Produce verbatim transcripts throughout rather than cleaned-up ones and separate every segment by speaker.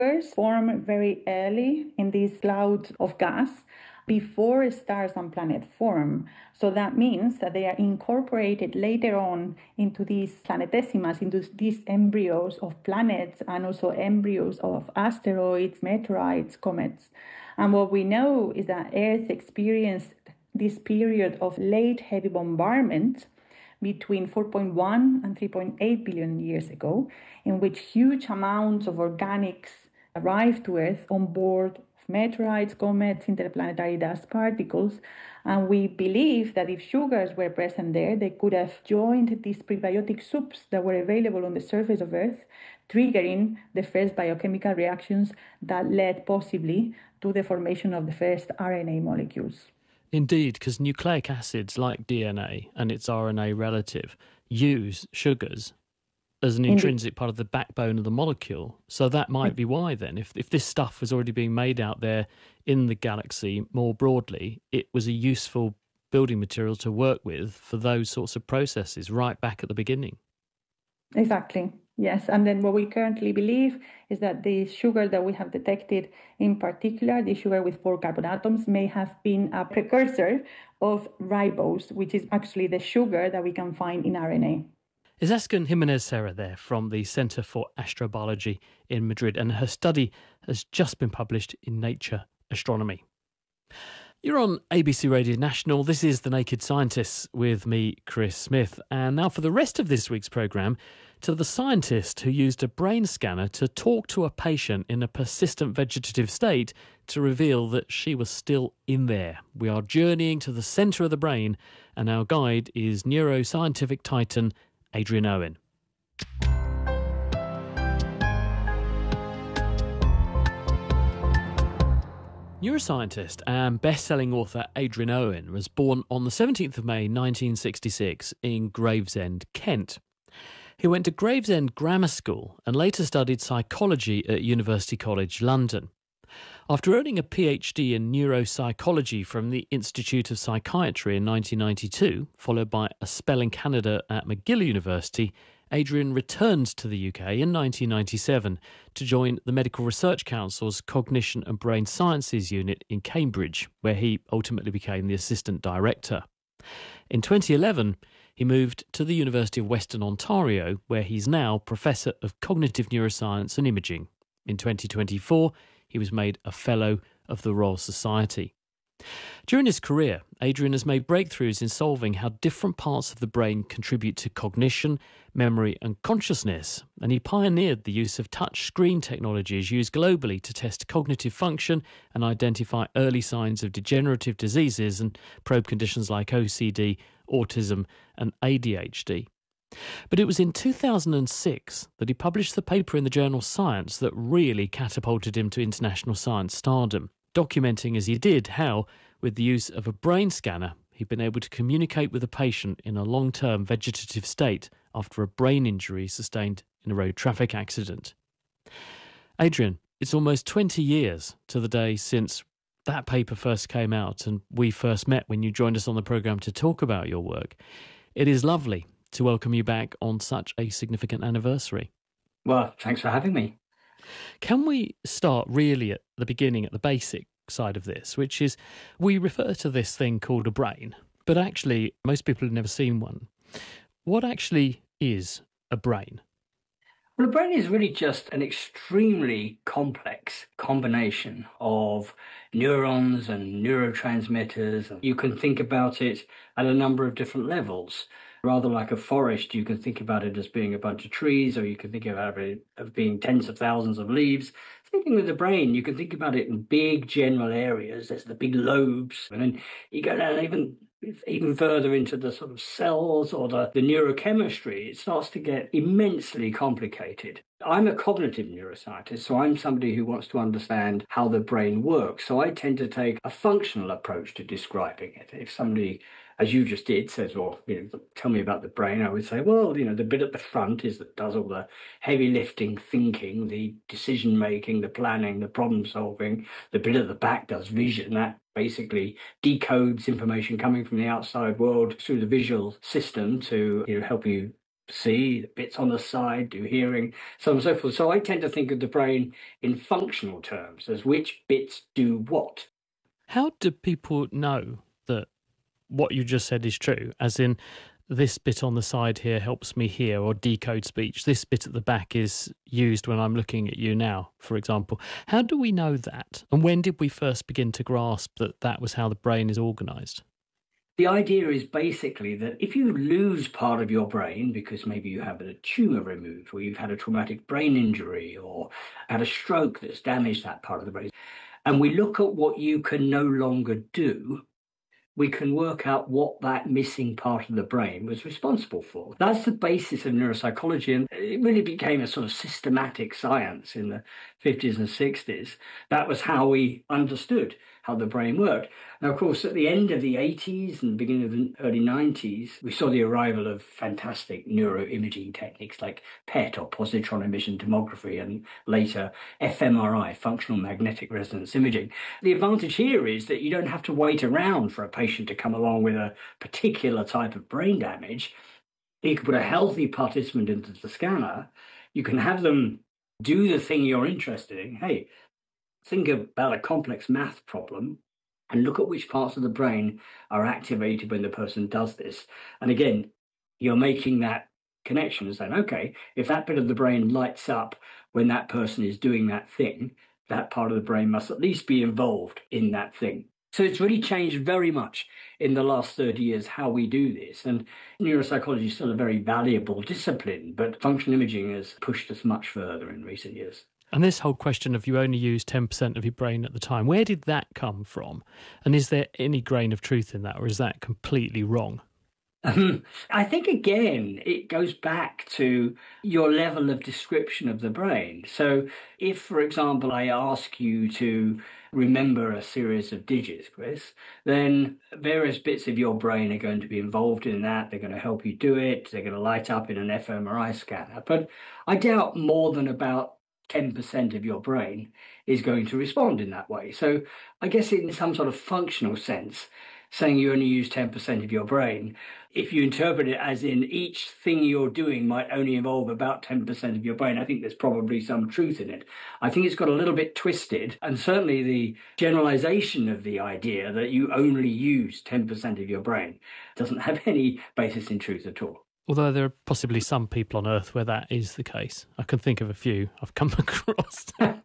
Speaker 1: Sugars form very early in this cloud of gas before stars and planets form. So that means that they are incorporated later on into these planetesimas, into these embryos of planets and also embryos of asteroids, meteorites, comets. And what we know is that Earth experienced this period of late heavy bombardment between four point one and three point eight billion years ago, in which huge amounts of organics arrived to Earth on board meteorites, comets, interplanetary dust particles. And we believe that if sugars were present there, they could have joined these prebiotic soups that were available on the surface of Earth, triggering the first biochemical reactions that led possibly to the formation of the first R N A molecules.
Speaker 2: Indeed, because nucleic acids, like D N A and its R N A relative, use sugars as an intrinsic Indeed. part of the backbone of the molecule. So that might be why then, if if this stuff was already being made out there in the galaxy more broadly, it was a useful building material to work with for those sorts of processes right back at the beginning.
Speaker 1: Exactly. Yes, and then what we currently believe is that the sugar that we have detected, in particular, the sugar with four carbon atoms, may have been a precursor of ribose, which is actually the sugar that we can find in R N A.
Speaker 2: Izasken Jimenez Serra there from the Centre for Astrobiology in Madrid, and her study has just been published in Nature Astronomy. You're on A B C Radio National. This is The Naked Scientists with me, Chris Smith. And now for the rest of this week's programme, to the scientist who used a brain scanner to talk to a patient in a persistent vegetative state to reveal that she was still in there. We are journeying to the centre of the brain, and our guide is neuroscientific titan Adrian Owen. Neuroscientist and best-selling author Adrian Owen was born on the seventeenth of May nineteen sixty-six in Gravesend, Kent. He went to Gravesend Grammar School and later studied psychology at University College London. After earning a PhD in neuropsychology from the Institute of Psychiatry in nineteen ninety-two, followed by a spell in Canada at McGill University, Adrian returned to the U K in nineteen ninety-seven to join the Medical Research Council's Cognition and Brain Sciences unit in Cambridge, where he ultimately became the assistant director. In twenty eleven, he moved to the University of Western Ontario, where he's now Professor of Cognitive Neuroscience and Imaging. In twenty twenty-four, he was made a Fellow of the Royal Society. During his career, Adrian has made breakthroughs in solving how different parts of the brain contribute to cognition, memory and consciousness, and he pioneered the use of touch screen technologies used globally to test cognitive function and identify early signs of degenerative diseases and probe conditions like O C D, autism and A D H D. But it was in two thousand six that he published the paper in the journal Science that really catapulted him to international science stardom, documenting as he did how, with the use of a brain scanner, he'd been able to communicate with a patient in a long-term vegetative state after a brain injury sustained in a road traffic accident. Adrian, it's almost twenty years to the day since that paper first came out and we first met when you joined us on the programme to talk about your work. It is lovely to welcome you back on such a significant anniversary.
Speaker 3: Well, thanks for having me.
Speaker 2: Can we start really at the beginning, at the basic side of this, which is we refer to this thing called a brain, but actually most people have never seen one. What actually is a brain?
Speaker 3: Well, a brain is really just an extremely complex combination of neurons and neurotransmitters. You can think about it at a number of different levels. Rather like a forest, you can think about it as being a bunch of trees, or you can think about it as being tens of thousands of leaves. Thinking with the brain, you can think about it in big general areas. There's the big lobes, and then you go down even even further into the sort of cells or the, the neurochemistry. It starts to get immensely complicated. I'm a cognitive neuroscientist, so I'm somebody who wants to understand how the brain works. So I tend to take a functional approach to describing it. If somebody, as you just did, says, well, you know, tell me about the brain, I would say, well, you know, the bit at the front is that does all the heavy lifting thinking, the decision making, the planning, the problem solving. The bit at the back does vision. That basically decodes information coming from the outside world through the visual system to, you know, help you see, the bits on the side do hearing, so on and so forth. So I tend to think of the brain in functional terms as which bits do what.
Speaker 2: How do people know that what you just said is true? As in, this bit on the side here helps me hear or decode speech. This bit at the back is used when I'm looking at you now, for example. How do we know that? And when did we first begin to grasp that that was how the brain is organised?
Speaker 3: The idea is basically that if you lose part of your brain because maybe you have a tumour removed, or you've had a traumatic brain injury, or had a stroke that's damaged that part of the brain, and we look at what you can no longer do, we can work out what that missing part of the brain was responsible for. That's the basis of neuropsychology, and it really became a sort of systematic science in the fifties and sixties. That was how we understood how the brain worked. Now, of course, at the end of the eighties and beginning of the early nineties, we saw the arrival of fantastic neuroimaging techniques like P E T, or positron emission tomography, and later f M R I, functional magnetic resonance imaging. The advantage here is that you don't have to wait around for a patient to come along with a particular type of brain damage. You can put a healthy participant into the scanner. You can have them do the thing you're interested in. Hey, think about a complex math problem and look at which parts of the brain are activated when the person does this. And again, you're making that connection and saying, okay, if that bit of the brain lights up when that person is doing that thing, that part of the brain must at least be involved in that thing. So it's really changed very much in the last thirty years how we do this. And neuropsychology is still a very valuable discipline, but functional imaging has pushed us much further in recent years.
Speaker 2: And this whole question of you only use ten percent of your brain at the time, where did that come from? And is there any grain of truth in that, or is that completely wrong?
Speaker 3: Um, I think, again, it goes back to your level of description of the brain. So if, for example, I ask you to remember a series of digits, Chris, then various bits of your brain are going to be involved in that. They're going to help you do it. They're going to light up in an f M R I scanner. But I doubt more than about ten percent of your brain is going to respond in that way. So I guess in some sort of functional sense, saying you only use ten percent of your brain, if you interpret it as in each thing you're doing might only involve about ten percent of your brain, I think there's probably some truth in it. I think it's got a little bit twisted, and certainly the generalization of the idea that you only use ten percent of your brain doesn't have any basis in truth at all.
Speaker 2: Although there are possibly some people on Earth where that is the case. I can think of a few I've come across.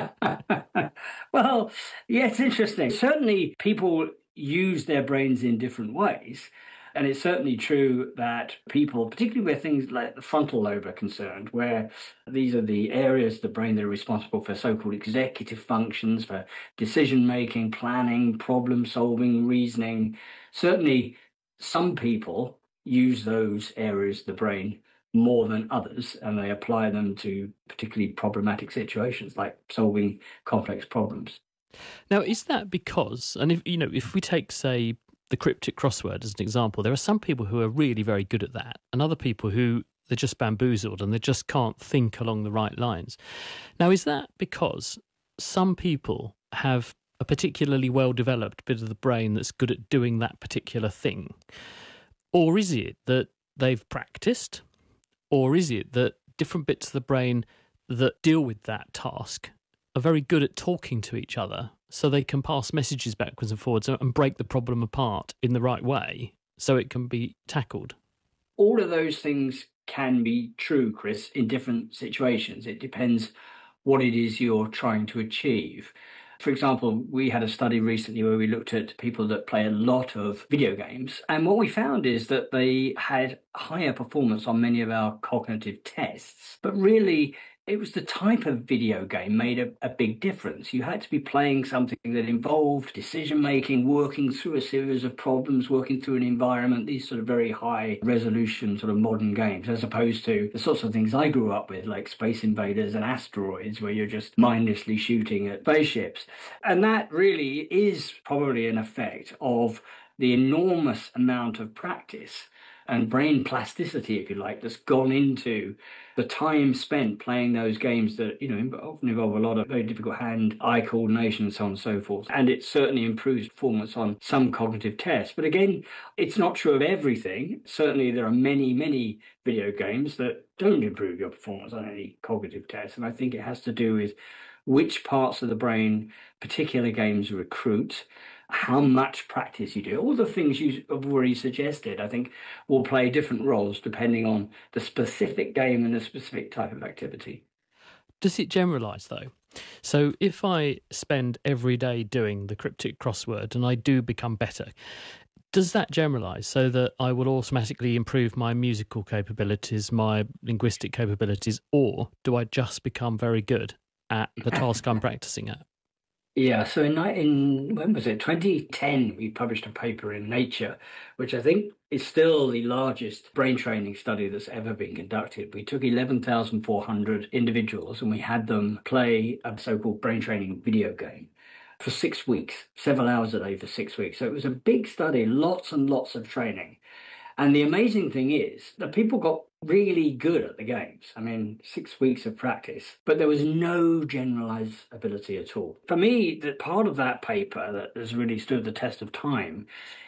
Speaker 3: Well, yeah, it's interesting. Certainly people use their brains in different ways. And it's certainly true that people, particularly where things like the frontal lobe are concerned, where these are the areas of the brain that are responsible for so-called executive functions, for decision-making, planning, problem-solving, reasoning, certainly some people use those areas of the brain more than others, and they apply them to particularly problematic situations like solving complex problems.
Speaker 2: Now, is that because, and if you know, if we take, say, the cryptic crossword as an example, there are some people who are really very good at that, and other people who they're just bamboozled and they just can't think along the right lines. Now, is that because some people have a particularly well-developed bit of the brain that's good at doing that particular thing? Or is it that they've practiced? Or is it that different bits of the brain that deal with that task are very good at talking to each other so they can pass messages backwards and forwards and break the problem apart in the right way so it can be tackled?
Speaker 3: All of those things can be true, Chris, in different situations. It depends what it is you're trying to achieve. For example, we had a study recently where we looked at people that play a lot of video games. And what we found is that they had higher performance on many of our cognitive tests. But really, it was the type of video game made a, a big difference. You had to be playing something that involved decision-making, working through a series of problems, working through an environment, these sort of very high-resolution sort of modern games, as opposed to the sorts of things I grew up with, like Space Invaders and Asteroids, where you're just mindlessly shooting at spaceships. And that really is probably an effect of the enormous amount of practice and brain plasticity, if you like, that's gone into the time spent playing those games that, you know, often involve a lot of very difficult hand-eye coordination and so on and so forth. And it certainly improves performance on some cognitive tests. But again, it's not true of everything. Certainly there are many, many video games that don't improve your performance on any cognitive tests. And I think it has to do with which parts of the brain particular games recruit, how much practice you do. All the things you have already suggested, I think, will play different roles depending on the specific game and the specific type of activity.
Speaker 2: Does it generalise, though? So if I spend every day doing the cryptic crossword and I do become better, does that generalise so that I will automatically improve my musical capabilities, my linguistic capabilities, or do I just become very good at the task I'm practicing at?
Speaker 3: Yeah, so in, in when was it? twenty ten, we published a paper in Nature, which I think is still the largest brain training study that's ever been conducted. We took eleven thousand four hundred individuals and we had them play a so-called brain training video game for six weeks, several hours a day for six weeks. So it was a big study, lots and lots of training. And the amazing thing is that people got really good at the games. I mean, six weeks of practice, but there was no generalizability at all. For me, the part of that paper that has really stood the test of time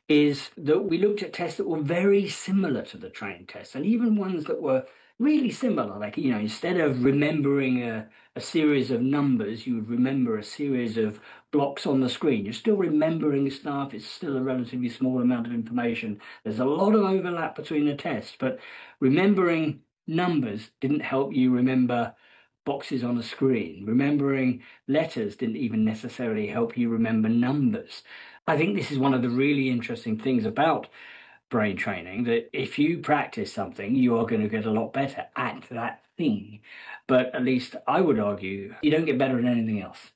Speaker 3: is that we looked at tests that were very similar to the trained tests, and even ones that were really similar. Like, you know, instead of remembering a, a series of numbers, you would remember a series of blocks on the screen. You're still remembering stuff. It's still a relatively small amount of information. There's a lot of overlap between the tests, but remembering numbers didn't help you remember boxes on a screen. Remembering letters didn't even necessarily help you remember numbers. I think this is one of the really interesting things about brain training, that if you practice something, you are going to get a lot better at that thing. But at least I would argue you don't get better at anything else.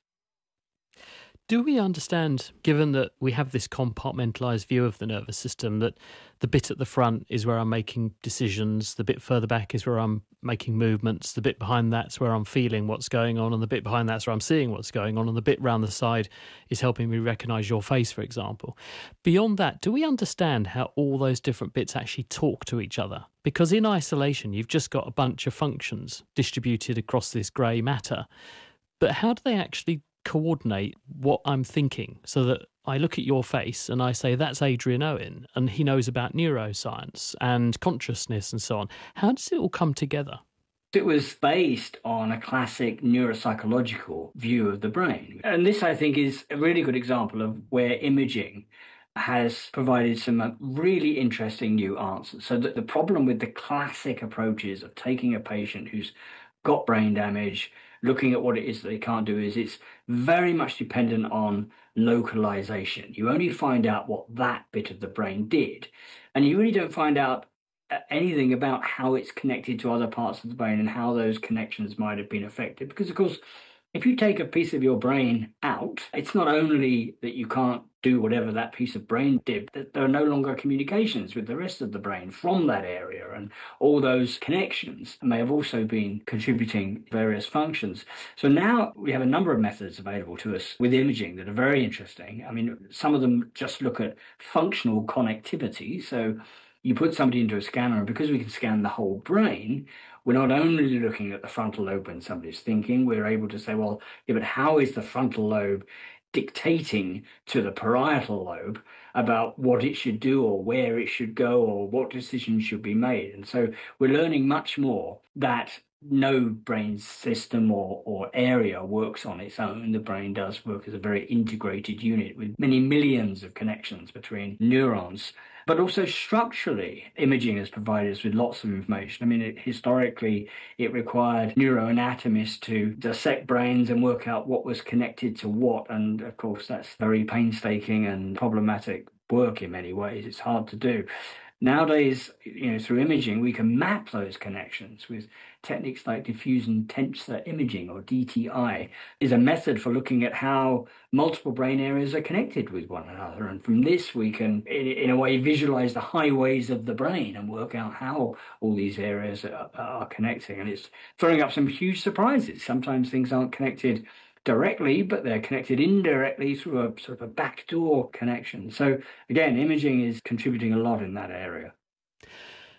Speaker 2: Do we understand, given that we have this compartmentalised view of the nervous system, that the bit at the front is where I'm making decisions, the bit further back is where I'm making movements, the bit behind that's where I'm feeling what's going on, and the bit behind that's where I'm seeing what's going on, and the bit round the side is helping me recognise your face, for example. Beyond that, do we understand how all those different bits actually talk to each other? Because in isolation, you've just got a bunch of functions distributed across this grey matter. But how do they actually coordinate what I'm thinking, so that I look at your face and I say, that's Adrian Owen, and he knows about neuroscience and consciousness and so on? How does it all come together?
Speaker 3: It was based on a classic neuropsychological view of the brain. And this, I think, is a really good example of where imaging has provided some really interesting new answers. So that the problem with the classic approaches of taking a patient who's got brain damage, looking at what it is that they can't do, is it's very much dependent on localization. You only find out what that bit of the brain did, and you really don't find out anything about how it's connected to other parts of the brain and how those connections might have been affected. Because, of course, if you take a piece of your brain out, it's not only that you can't do whatever that piece of brain did, that there are no longer communications with the rest of the brain from that area, and all those connections may have also been contributing various functions. So now we have a number of methods available to us with imaging that are very interesting. I mean, some of them just look at functional connectivity. So you put somebody into a scanner, and because we can scan the whole brain, we're not only looking at the frontal lobe when somebody's thinking, we're able to say, well, yeah, but how is the frontal lobe dictating to the parietal lobe about what it should do or where it should go or what decisions should be made? And so we're learning much more that no brain system or, or area works on its own. The brain does work as a very integrated unit with many millions of connections between neurons. But also structurally, imaging has provided us with lots of information. I mean, it, historically, it required neuroanatomists to dissect brains and work out what was connected to what. And of course, that's very painstaking and problematic work in many ways. It's hard to do. Nowadays, you know, through imaging, we can map those connections with techniques like diffusion tensor imaging, or D T I, is a method for looking at how multiple brain areas are connected with one another. And from this, we can, in, in a way, visualize the highways of the brain and work out how all these areas are, are connecting. And it's throwing up some huge surprises. Sometimes things aren't connected directly, but they're connected indirectly through a sort of a backdoor connection. So again, imaging is contributing a lot in that area.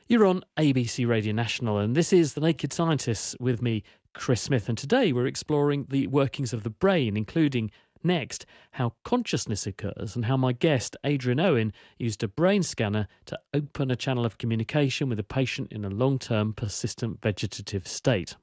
Speaker 2: You're on A B C Radio National, and this is The Naked Scientists with me, Chris Smith. And today we're exploring the workings of the brain, including next how consciousness occurs and how my guest, Adrian Owen, used a brain scanner to open a channel of communication with a patient in a long-term persistent vegetative state.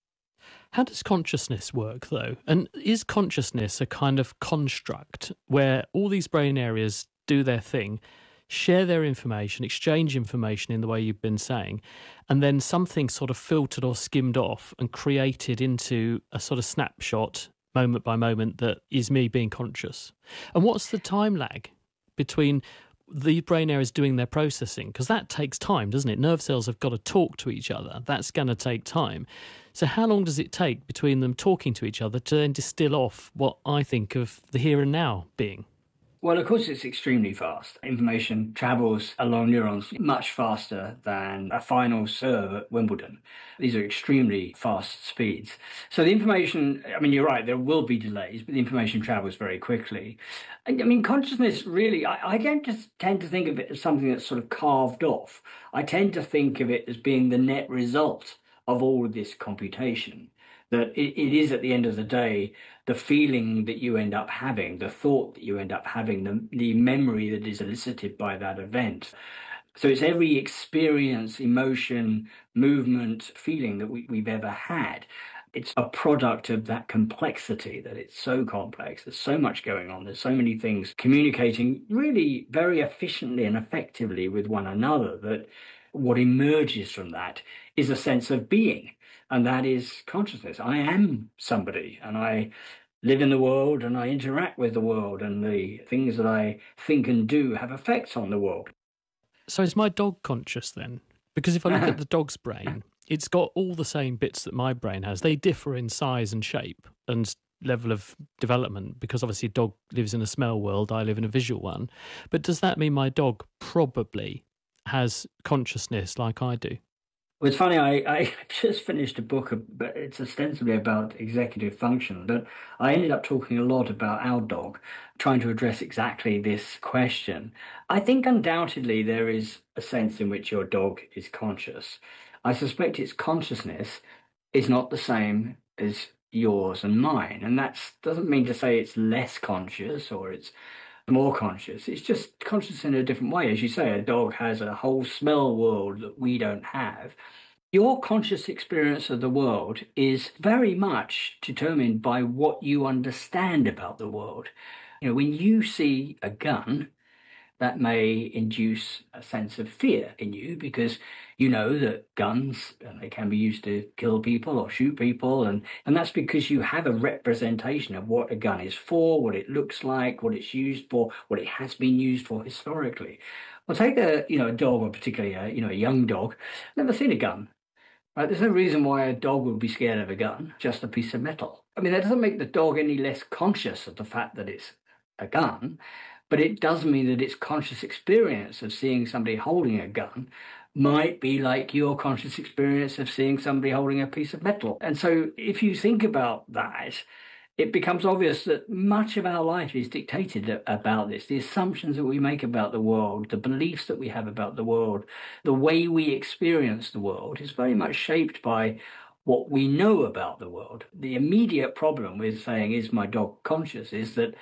Speaker 2: How does consciousness work, though? And is consciousness a kind of construct where all these brain areas do their thing, share their information, exchange information in the way you've been saying, and then something sort of filtered or skimmed off and created into a sort of snapshot, moment by moment, that is me being conscious? And what's the time lag between the brain areas doing their processing? Because that takes time, doesn't it? Nerve cells have got to talk to each other. That's going to take time. So how long does it take between them talking to each other to then distill off what I think of the here and now being?
Speaker 3: Well, of course, it's extremely fast. Information travels along neurons much faster than a final serve at Wimbledon. These are extremely fast speeds. So the information, I mean, you're right, there will be delays, but the information travels very quickly. I mean, consciousness really, I, I don't just tend to think of it as something that's sort of carved off. I tend to think of it as being the net result of all of this computation. That it, it is, at the end of the day, the feeling that you end up having, the thought that you end up having, the, the memory that is elicited by that event. So it's every experience, emotion, movement, feeling that we, we've ever had. It's a product of that complexity, that it's so complex. There's so much going on. There's so many things communicating really very efficiently and effectively with one another, that what emerges from that is a sense of being. And that is consciousness. I am somebody, and I live in the world, and I interact with the world, and the things that I think and do have effects on the world.
Speaker 2: So is my dog conscious then? Because if I look at the dog's brain, it's got all the same bits that my brain has. They differ in size and shape and level of development, because obviously a dog lives in a smell world, I live in a visual one. But does that mean my dog probably has consciousness like I do?
Speaker 3: Well, it's funny, I, I just finished a book, but it's ostensibly about executive function, but I ended up talking a lot about our dog, trying to address exactly this question. I think undoubtedly there is a sense in which your dog is conscious. I suspect its consciousness is not the same as yours and mine, and that doesn't mean to say it's less conscious or it's more conscious. It's just conscious in a different way. As you say, a dog has a whole smell world that we don't have. Your conscious experience of the world is very much determined by what you understand about the world. You know, when you see a gun, that may induce a sense of fear in you, because you know that guns, they can be used to kill people or shoot people, and, and that's because you have a representation of what a gun is for, what it looks like, what it's used for, what it has been used for historically. Well, take a you know a dog, or particularly a you know a young dog, never seen a gun. Right? There's no reason why a dog would be scared of a gun, just a piece of metal. I mean, that doesn't make the dog any less conscious of the fact that it's a gun. But it does mean that its conscious experience of seeing somebody holding a gun might be like your conscious experience of seeing somebody holding a piece of metal. And so if you think about that, it becomes obvious that much of our life is dictated about this. The assumptions that we make about the world, the beliefs that we have about the world, the way we experience the world is very much shaped by what we know about the world. The immediate problem with saying, is my dog conscious, is that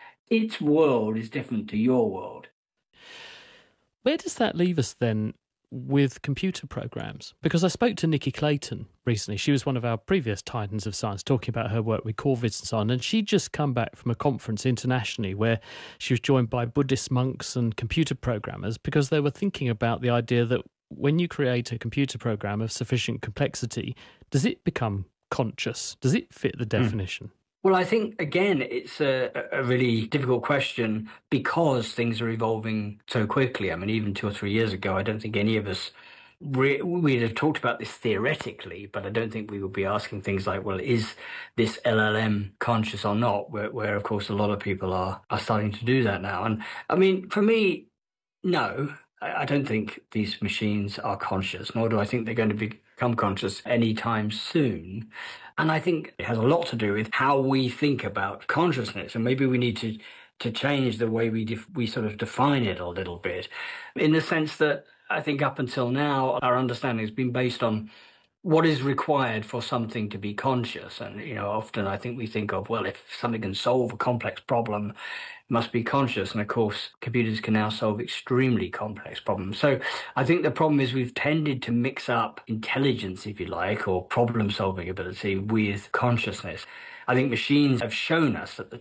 Speaker 3: its world is different to your world.
Speaker 2: Where does that leave us then with computer programs? Because I spoke to Nikki Clayton recently. She was one of our previous Titans of Science, talking about her work with corvids and so on. And she'd just come back from a conference internationally where she was joined by Buddhist monks and computer programmers, because they were thinking about the idea that when you create a computer program of sufficient complexity, does it become conscious? Does it fit the definition? Mm.
Speaker 3: Well, I think, again, it's a, a really difficult question because things are evolving so quickly. I mean, even two or three years ago, I don't think any of us, re- we'd have talked about this theoretically, but I don't think we would be asking things like, well, is this L L M conscious or not? Where, where of course, a lot of people are, are starting to do that now. And I mean, for me, no, I, I don't think these machines are conscious, nor do I think they're going to become conscious anytime soon. And I think it has a lot to do with how we think about consciousness, and maybe we need to to change the way we def- we sort of define it a little bit, in the sense that I think up until now, our understanding has been based on what is required for something to be conscious. And, you know, often I think we think of, well, if something can solve a complex problem, it must be conscious. And of course, computers can now solve extremely complex problems. So I think the problem is we've tended to mix up intelligence, if you like, or problem solving ability with consciousness. I think machines have shown us that the